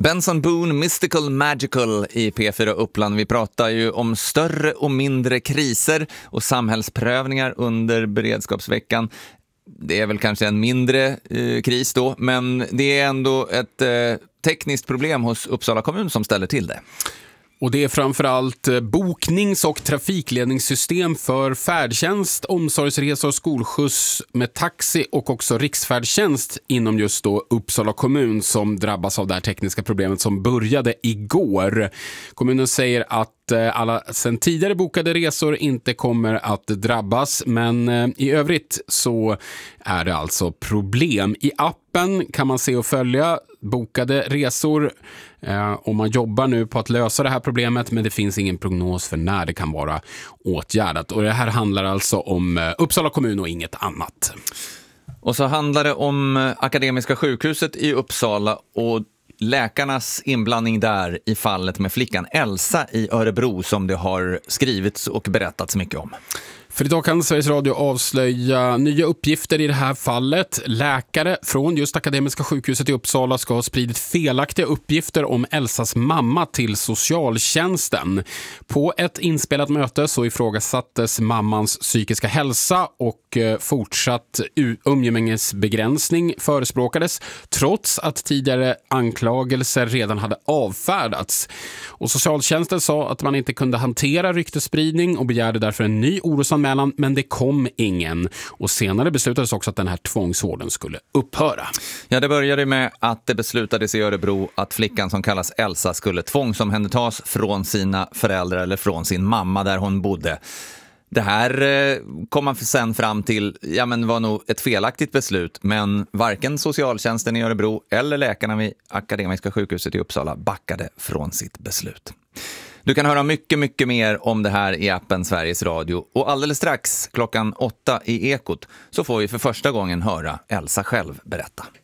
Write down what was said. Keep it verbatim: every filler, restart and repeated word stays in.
Benson Boone, Mystical Magical i P fyra Uppland. Vi pratar ju om större och mindre kriser och samhällsprövningar under beredskapsveckan. Det är väl kanske en mindre eh, kris då, men det är ändå ett eh, tekniskt problem hos Uppsala kommun som ställer till det. Och det är framförallt boknings- och trafikledningssystem för färdtjänst, omsorgsresor, skolskjuts med taxi och också riksfärdtjänst inom just då Uppsala kommun som drabbas av det här tekniska problemet som började igår. Kommunen säger att alla sedan tidigare bokade resor inte kommer att drabbas, men i övrigt så är det alltså problem. I appen kan man se och följa bokade resor eh, och man jobbar nu på att lösa det här problemet, men det finns ingen prognos för när det kan vara åtgärdat. Och det här handlar alltså om Uppsala kommun och inget annat. Och så handlar det om Akademiska sjukhuset i Uppsala och läkarnas inblandning där i fallet med flickan Elsa i Örebro som det har skrivits och berättats mycket om. För idag kan Sveriges Radio avslöja nya uppgifter i det här fallet. Läkare från just Akademiska sjukhuset i Uppsala ska ha spridit felaktiga uppgifter om Elsas mamma till socialtjänsten. På ett inspelat möte så ifrågasattes mammans psykiska hälsa och fortsatt umgängesbegränsning förespråkades trots att tidigare anklagelser redan hade avfärdats. Och socialtjänsten sa att man inte kunde hantera ryktespridning och begärde därför en ny orosanmälan. Men det kom ingen och senare beslutades också att den här tvångsvården skulle upphöra. Ja, det började med att det beslutades i Örebro att flickan som kallas Elsa skulle tvångsomhändertas från sina föräldrar eller från sin mamma där hon bodde. Det här eh, kom man sen fram till, ja men var nog ett felaktigt beslut, men varken socialtjänsten i Örebro eller läkarna vid Akademiska sjukhuset i Uppsala backade från sitt beslut. Du kan höra mycket, mycket mer om det här i appen Sveriges Radio. Och alldeles strax, klockan åtta i Ekot, så får vi för första gången höra Elsa själv berätta.